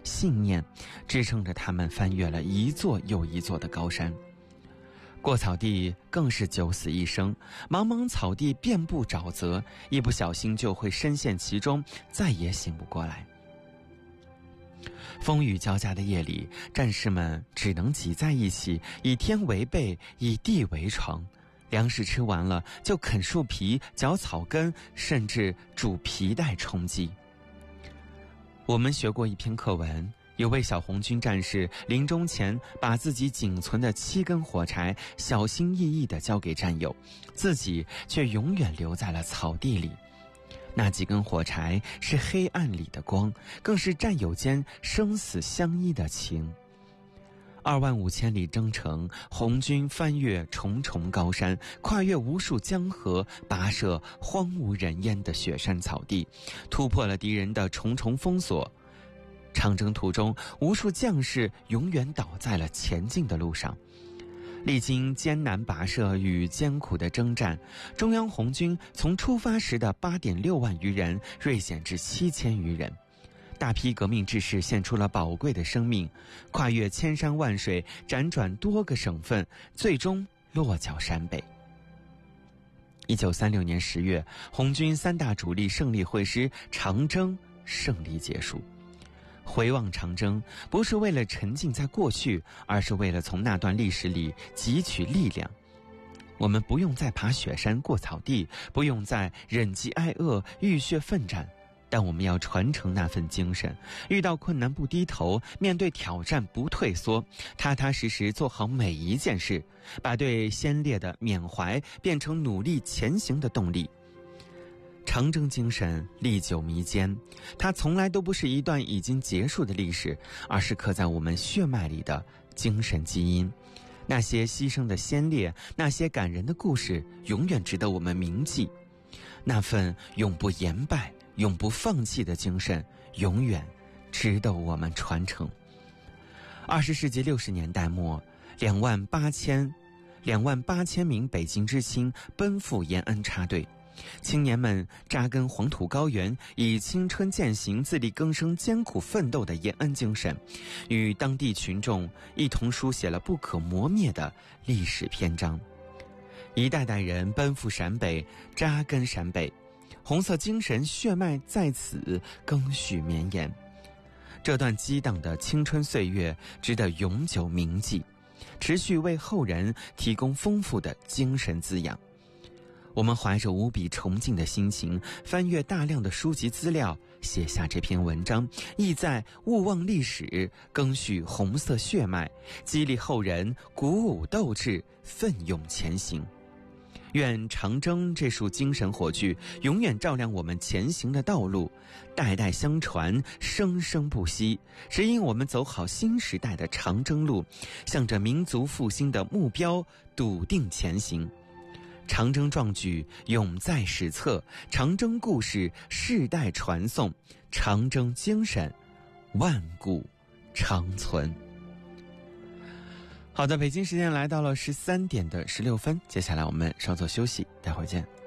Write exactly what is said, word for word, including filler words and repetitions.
信念，支撑着他们翻越了一座又一座的高山。过草地更是九死一生，茫茫草地遍布沼泽，一不小心就会深陷其中，再也醒不过来。风雨交加的夜里，战士们只能挤在一起，以天为被，以地为床。粮食吃完了，就啃树皮、嚼草根，甚至煮皮带充饥。我们学过一篇课文，有位小红军战士临终前把自己仅存的七根火柴小心翼翼地交给战友，自己却永远留在了草地里。那几根火柴是黑暗里的光，更是战友间生死相依的情。二万五千里征程，红军翻越重重高山，跨越无数江河，跋涉荒无人烟的雪山草地，突破了敌人的重重封锁。长征途中，无数将士永远倒在了前进的路上。历经艰难跋涉与艰苦的征战，中央红军从出发时的 八点六万余人锐减至七千余人。大批革命志士献出了宝贵的生命，跨越千山万水，辗转多个省份，最终落脚陕北。一九三六年十月，红军三大主力胜利会师，长征胜利结束。回望长征，不是为了沉浸在过去，而是为了从那段历史里汲取力量。我们不用再爬雪山过草地，不用再忍饥挨饿浴血奋战，但我们要传承那份精神，遇到困难不低头，面对挑战不退缩，踏踏实实做好每一件事，把对先烈的缅怀变成努力前行的动力。长征精神历久弥坚，它从来都不是一段已经结束的历史，而是刻在我们血脉里的精神基因。那些牺牲的先烈，那些感人的故事，永远值得我们铭记。那份永不言败、永不放弃的精神，永远值得我们传承。二十世纪六十年代末，两万八千两万八千名北京知青奔赴延安插队。青年们扎根黄土高原，以青春践行自力更生艰苦奋斗的延安精神，与当地群众一同书写了不可磨灭的历史篇章。一代代人奔赴陕北，扎根陕北，红色精神血脉在此更续绵延。这段激荡的青春岁月值得永久铭记，持续为后人提供丰富的精神滋养。我们怀着无比崇敬的心情，翻阅大量的书籍资料，写下这篇文章，意在勿忘历史，更续红色血脉，激励后人鼓舞斗志，奋勇前行。愿长征这束精神火炬永远照亮我们前行的道路，代代相传，生生不息，指引我们走好新时代的长征路，向着民族复兴的目标笃定前行。长征壮举永在史册，长征故事世代传颂，长征精神万古长存。好的，北京时间来到了十三点的十六分，接下来我们稍作休息，待会儿见。